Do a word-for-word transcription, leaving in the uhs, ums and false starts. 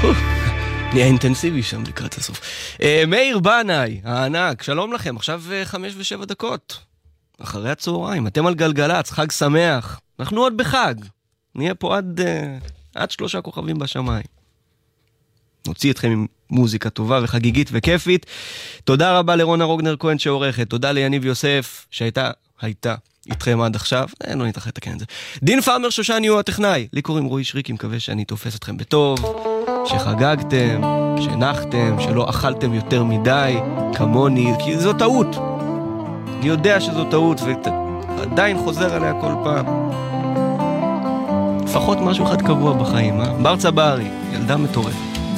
נהיה אינטנסיבי שם לקראת הסוף. מאיר בנאי, הענק, שלום לכם, עכשיו חמש ושבע דקות. אחרי הצהריים, אתם על גלגלץ, חג שמח. אנחנו עוד בחג. נהיה פה עד, עד שלושה כוכבים בשמיים. נוציא אתכם עם מוזיקה טובה וחגיגית וכיפית. תודה רבה לרונה רוגנר כהן שעורכת. תודה ליניב יוסף שהייתה, הייתה איתכם עד עכשיו. אה, לא נתראה לתקן את זה. דין פארמר שושני הוא הטכנאי. לי קוראים רועי שריקי, מקווה שאני תופס אתכם בטוב. שחגגתם, שנחתם, שלא אכלתם יותר מדי, כמוני, כי זו טעות. אני יודע שזו טעות, ועדיין חוזר עליה כל פעם. לפחות משהו אחד קבוע בחיים, אה? בר צברי, ילדה מטורפת.